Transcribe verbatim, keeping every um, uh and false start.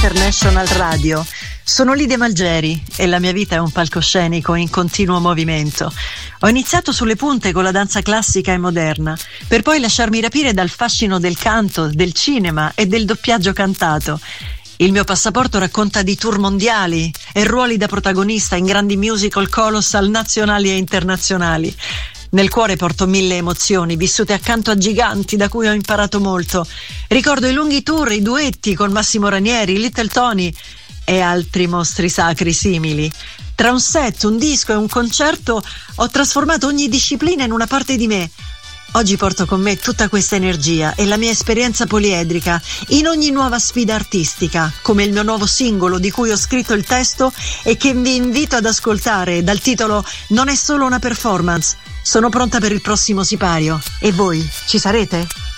International Radio. Sono Lidia Malgeri e la mia vita è un palcoscenico in continuo movimento. Ho iniziato sulle punte con la danza classica e moderna, per poi lasciarmi rapire dal fascino del canto, del cinema e del doppiaggio cantato. Il mio passaporto racconta di tour mondiali e ruoli da protagonista in grandi musical colossal nazionali e internazionali. Nel cuore porto mille emozioni vissute accanto a giganti da cui ho imparato molto. Ricordo i lunghi tour, i duetti con Massimo Ranieri, Little Tony e altri mostri sacri simili. Tra un set, un disco e un concerto ho trasformato ogni disciplina in una parte di me. Oggi porto con me tutta questa energia e la mia esperienza poliedrica in ogni nuova sfida artistica, come il mio nuovo singolo di cui ho scritto il testo e che vi invito ad ascoltare dal titolo Non è solo una performance. Sono pronta per il prossimo sipario. E voi, ci sarete?